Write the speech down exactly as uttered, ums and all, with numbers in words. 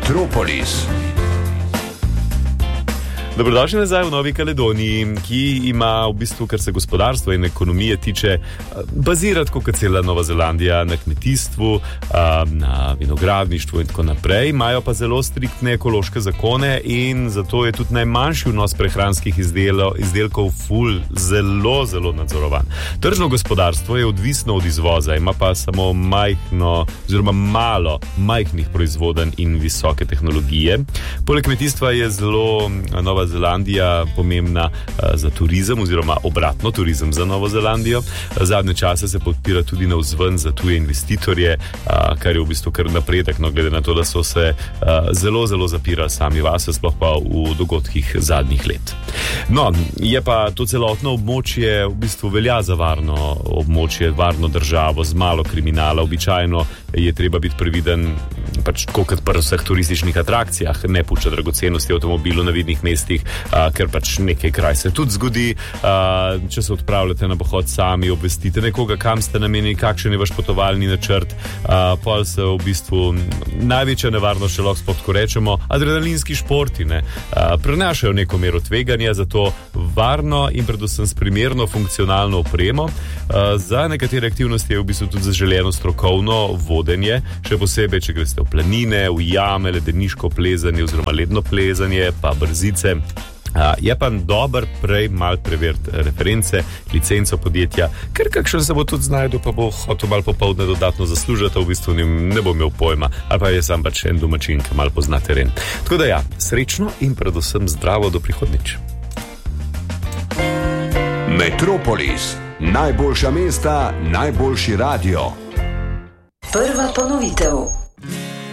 Metropolis. Dobrodošli nazaj v Novi Kaledoniji, ki ima v bistvu, kar se gospodarstva in ekonomije tiče, bazira tako kot cela Nova Zelandija na kmetijstvu, na vinogradništvu in tako naprej. Imajo pa zelo striktne ekološke zakone in zato je tudi najmanjši vnos prehranskih izdelo, izdelkov ful zelo, zelo nadzorovan. Tržno gospodarstvo je odvisno od izvoza, ima pa samo majhno, oziroma malo majhnih proizvodenj in visoke tehnologije. Poleg kmetijstva je zelo Nova Zelandija pomembna uh, za turizem oziroma obratno turizem za Novo Zelandijo. Zadnje čase se podpira tudi navzven za tuje investitorje, uh, kar je v bistvu kar napredek, no, glede na to, da so se uh, zelo, zelo zapirali sami vase, sploh pa v dogodkih zadnjih let. No, je pa to celotno območje v bistvu velja za varno območje, varno državo z malo kriminala. Običajno je treba biti previden, pač tako kot pri vseh turističnih atrakcijah, ne pušča dragocenosti avtomobilu na vidnih mestih, a, ker pač nekaj kraj se tudi zgodi. A, če se odpravljate na pohod sami, obvestite nekoga, kam ste namenjeni, kakšen je vaš potovalni načrt. A, pol se v bistvu največja nevarnost, če lahko sploh tako rečemo, adrenalinski športi, ne, a, prenašajo neko mero tveganja, zato varno in predvsem s primerno funkcionalno opremo. A, za nekatere aktivnosti je v bistvu tudi zaželeno strokovno vodenje, še posebej, če greste v planine, v jame, ledeniško plezanje oziroma ledno plezanje, pa brzice. Uh, je pa dober prej mal preveriti reference, licenco podjetja, ker kakšen se bo tudi znajdel, pa bo hotel mal popoldne dodatno zaslužiti, v bistvu ne bo imel pojma, ali pa je sam pač en domačin, ki mal pozna teren. Tako da ja, srečno in predvsem zdravo do prihodnič. Metropolis, najboljša mesta, najboljši radio. Prva ponovitev.